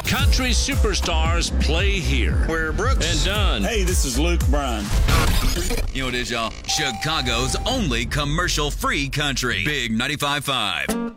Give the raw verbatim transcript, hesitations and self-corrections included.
Country superstars play here. We're Brooks and Dunn. Hey, this is Luke Bryan. You know what it is, y'all? Chicago's only commercial-free country. Big ninety-five point five.